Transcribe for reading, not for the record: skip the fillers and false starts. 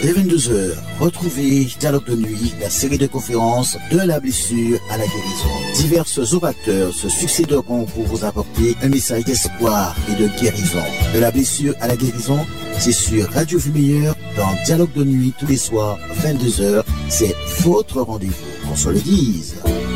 Dès 22h, retrouvez Dialogue de nuit, la série de conférences de la blessure à la guérison. Divers orateurs se succéderont pour vous apporter un message d'espoir et de guérison. De la blessure à la guérison, c'est sur Radio Vue Meilleure dans Dialogue de nuit tous les soirs, 22h. C'est votre rendez-vous, qu'on se le dise.